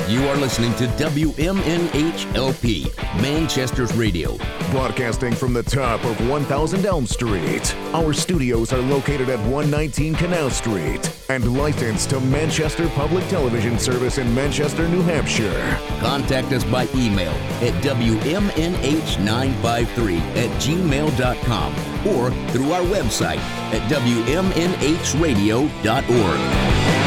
You are listening to WMNHLP, Manchester's radio. Broadcasting from the top of 1000 Elm Street. Our studios are located at 119 Canal Street and licensed to Manchester Public Television Service in Manchester, New Hampshire. Contact us by email at WMNH953@gmail.com or through our website at WMNHradio.org.